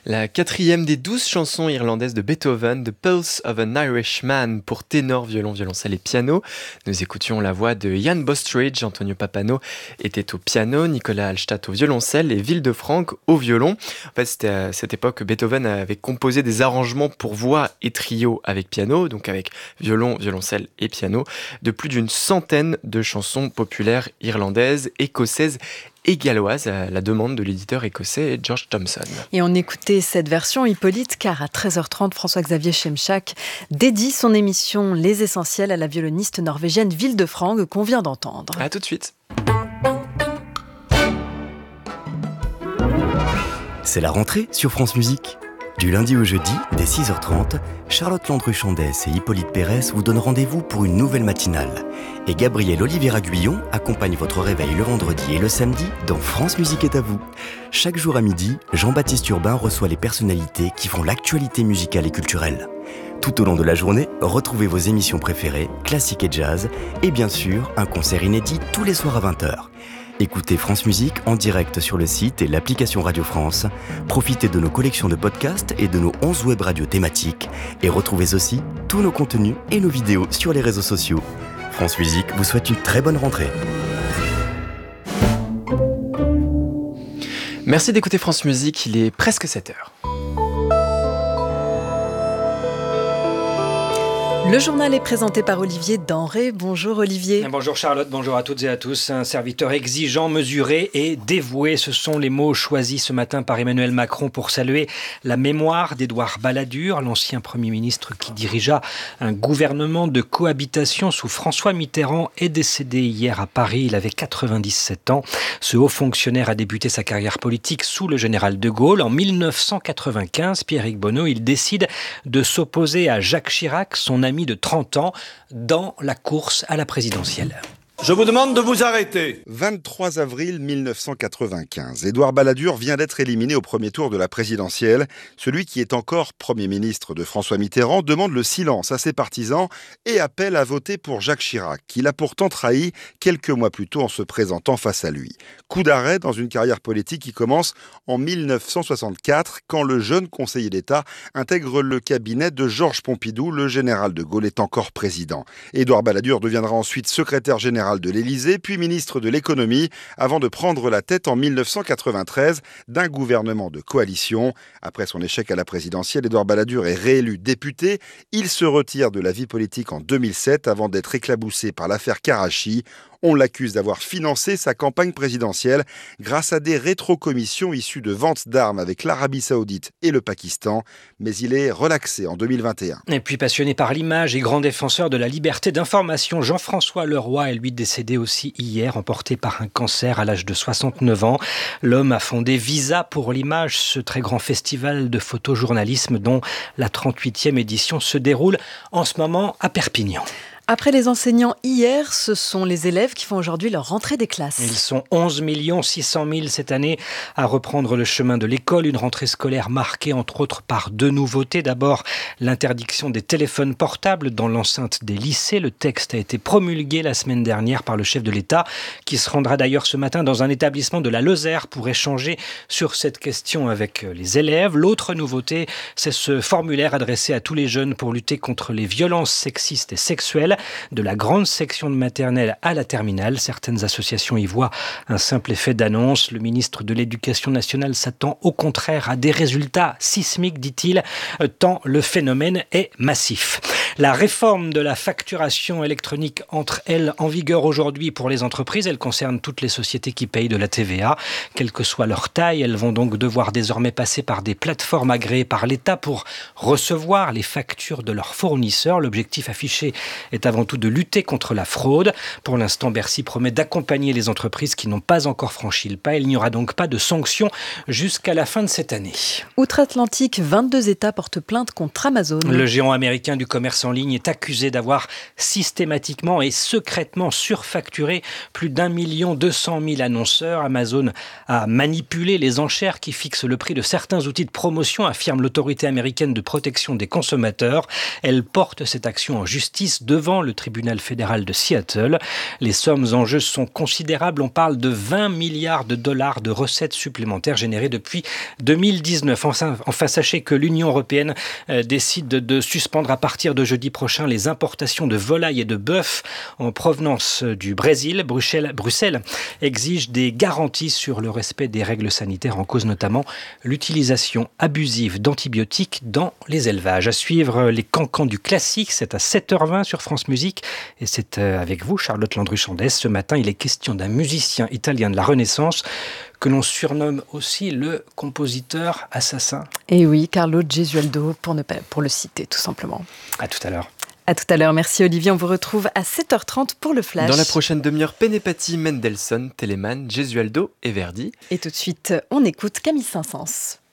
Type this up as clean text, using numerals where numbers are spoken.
La quatrième des 12 chansons irlandaises de Beethoven, The Pulse of an Irishman, pour ténor, violon, violoncelle et piano. Nous écoutions la voix de Jan Bostridge, Antonio Pappano était au piano, Nicolas Hallstatt au violoncelle et Villefranche au violon. En fait, c'était à cette époque que Beethoven avait composé des arrangements pour voix et trio avec piano, donc avec violon, violoncelle et piano, de plus d'une centaine de chansons populaires irlandaises, écossaises et galloise à la demande de l'éditeur écossais George Thomson. Et on écoutait cette version, Hippolyte, car à 13h30, François-Xavier Schemschak dédie son émission Les Essentiels à la violoniste norvégienne Villefranche qu'on vient d'entendre. À tout de suite. C'est la rentrée sur France Musique. Du lundi au jeudi, dès 6h30, Charlotte Landru-Chandès et Hippolyte Pérez vous donnent rendez-vous pour une nouvelle matinale. Et Gabriel Oliveira-Guillon accompagne votre réveil le vendredi et le samedi dans France Musique est à vous. Chaque jour à midi, Jean-Baptiste Urbain reçoit les personnalités qui font l'actualité musicale et culturelle. Tout au long de la journée, retrouvez vos émissions préférées, classiques et jazz, et bien sûr, un concert inédit tous les soirs à 20h. Écoutez France Musique en direct sur le site et l'application Radio France. Profitez de nos collections de podcasts et de nos 11 web radios thématiques. Et retrouvez aussi tous nos contenus et nos vidéos sur les réseaux sociaux. France Musique vous souhaite une très bonne rentrée. Merci d'écouter France Musique, il est presque 7h. Le journal est présenté par Olivier Denré. Bonjour Olivier. Bonjour Charlotte, bonjour à toutes et à tous. Un serviteur exigeant, mesuré et dévoué, ce sont les mots choisis ce matin par Emmanuel Macron pour saluer la mémoire d'Édouard Balladur, l'ancien Premier ministre qui dirigea un gouvernement de cohabitation sous François Mitterrand, est décédé hier à Paris. Il avait 97 ans. Ce haut fonctionnaire a débuté sa carrière politique sous le général de Gaulle. En 1995, Pierrick Bonneau, il décide de s'opposer à Jacques Chirac, son ami de 30 ans, dans la course à la présidentielle. Je vous demande de vous arrêter. 23 avril 1995. Édouard Balladur vient d'être éliminé au premier tour de la présidentielle. Celui qui est encore Premier ministre de François Mitterrand demande le silence à ses partisans et appelle à voter pour Jacques Chirac, qu'il a pourtant trahi quelques mois plus tôt en se présentant face à lui. Coup d'arrêt dans une carrière politique qui commence en 1964, quand le jeune conseiller d'État intègre le cabinet de Georges Pompidou, le général de Gaulle est encore président. Édouard Balladur deviendra ensuite secrétaire général de l'Élysée, puis ministre de l'économie, avant de prendre la tête en 1993 d'un gouvernement de coalition. Après son échec à la présidentielle, Édouard Balladur est réélu député. Il se retire de la vie politique en 2007 avant d'être éclaboussé par l'affaire Karachi. On l'accuse d'avoir financé sa campagne présidentielle grâce à des rétrocommissions issues de ventes d'armes avec l'Arabie Saoudite et le Pakistan. Mais il est relaxé en 2021. Et puis passionné par l'image et grand défenseur de la liberté d'information, Jean-François Leroy est lui décédé aussi hier, emporté par un cancer à l'âge de 69 ans. L'homme a fondé Visa pour l'image, ce très grand festival de photojournalisme dont la 38e édition se déroule en ce moment à Perpignan. Après les enseignants hier, ce sont les élèves qui font aujourd'hui leur rentrée des classes. Ils sont 11 600 000 cette année à reprendre le chemin de l'école. Une rentrée scolaire marquée entre autres par deux nouveautés. D'abord, l'interdiction des téléphones portables dans l'enceinte des lycées. Le texte a été promulgué la semaine dernière par le chef de l'État, qui se rendra d'ailleurs ce matin dans un établissement de la Lozère pour échanger sur cette question avec les élèves. L'autre nouveauté, c'est ce formulaire adressé à tous les jeunes pour lutter contre les violences sexistes et sexuelles. De la grande section de maternelle à la terminale. Certaines associations y voient un simple effet d'annonce. Le ministre de l'Éducation nationale s'attend au contraire à des résultats sismiques, dit-il, tant le phénomène est massif. La réforme de la facturation électronique entre elle en vigueur aujourd'hui pour les entreprises. Elle concerne toutes les sociétés qui payent de la TVA. Quelle que soit leur taille, elles vont donc devoir désormais passer par des plateformes agréées par l'État pour recevoir les factures de leurs fournisseurs. L'objectif affiché est avant tout de lutter contre la fraude. Pour l'instant, Bercy promet d'accompagner les entreprises qui n'ont pas encore franchi le pas. Il n'y aura donc pas de sanctions jusqu'à la fin de cette année. Outre-Atlantique, 22 États portent plainte contre Amazon. Le géant américain du commerce commerce en ligne est accusé d'avoir systématiquement et secrètement surfacturé plus d'1 200 000 annonceurs. Amazon a manipulé les enchères qui fixent le prix de certains outils de promotion, affirme l'autorité américaine de protection des consommateurs. Elle porte cette action en justice devant le tribunal fédéral de Seattle. Les sommes en jeu sont considérables. On parle de 20 milliards de dollars de recettes supplémentaires générées depuis 2019. Enfin, sachez que l'Union européenne décide de suspendre à partir de jeudi prochain les importations de volailles et de bœuf en provenance du Brésil. Bruxelles exige des garanties sur le respect des règles sanitaires, en cause notamment l'utilisation abusive d'antibiotiques dans les élevages. À suivre les cancans du classique, c'est à 7h20 sur France Musique et c'est avec vous Charlotte Landru-Chandès. Ce matin, il est question d'un musicien italien de la Renaissance que l'on surnomme aussi le compositeur assassin. Et oui, Carlo Gesualdo, pour le citer tout simplement. À tout à l'heure. À tout à l'heure, merci Olivier. On vous retrouve à 7h30 pour le Flash. Dans la prochaine demi-heure, Penepati, Mendelssohn, Telemann, Gesualdo et Verdi. Et tout de suite, on écoute Camille Saint-Saëns.